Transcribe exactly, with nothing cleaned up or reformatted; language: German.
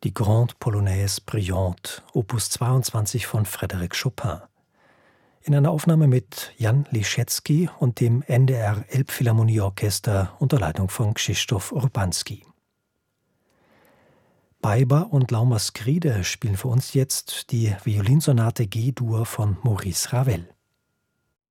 Die Grande Polonaise Brillante, Opus zweiundzwanzig von Frédéric Chopin. In einer Aufnahme mit Jan Liszewski und dem N D R Elbphilharmonieorchester unter Leitung von Krzysztof Urbanski. Beiber und Lauma Skride spielen für uns jetzt die Violinsonate G-Dur von Maurice Ravel.